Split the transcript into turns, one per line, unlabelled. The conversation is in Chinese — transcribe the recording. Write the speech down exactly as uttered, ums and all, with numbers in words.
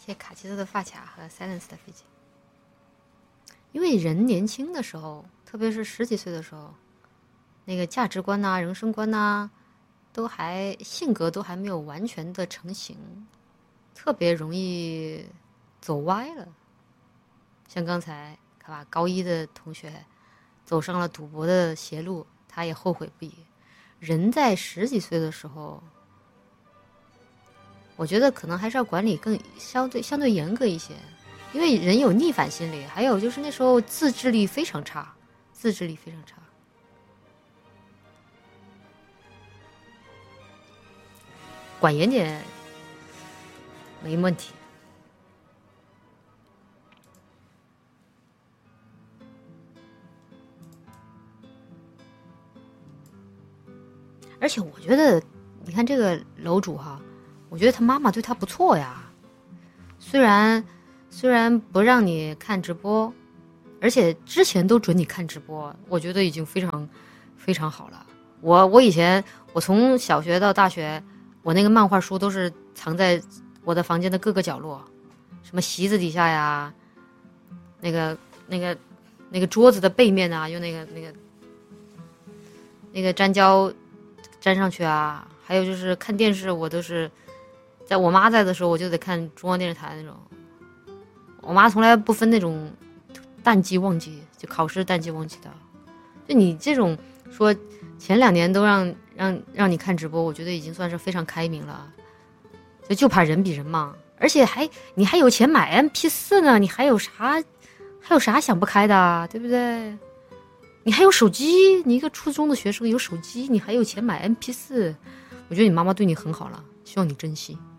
贴卡其色的发卡和 Silence 的飞机。因为人年轻的时候，特别是十几岁的时候，那个价值观呐、人生观呐，都还性格都还没有完全的成型，特别容易走歪了。像刚才看吧，高一的同学走上了赌博的邪路，他也后悔不已。人在十几岁的时候，我觉得可能还是要管理更相对相对严格一些，因为人有逆反心理，还有就是那时候自制力非常差，自制力非常差。管严点没问题。而且我觉得，你看这个楼主哈，我觉得他妈妈对他不错呀。虽然虽然不让你看直播，而且之前都准你看直播，我觉得已经非常非常好了。我我以前我从小学到大学，我那个漫画书都是藏在我的房间的各个角落，什么席子底下呀，那个那个那个桌子的背面啊，用那个那个那个粘胶粘上去啊。还有就是看电视，我都是在我妈在的时候，我就得看中央电视台那种。我妈从来不分那种淡季旺季，就考试淡季旺季的。就你这种说前两年都让让让你看直播，我觉得已经算是非常开明了。就就怕人比人嘛，而且还你还有钱买 M P 四 呢，你还有啥还有啥想不开的，对不对？你还有手机，你一个初中的学生有手机，你还有钱买 M P 四， 我觉得你妈妈对你很好了，希望你珍惜。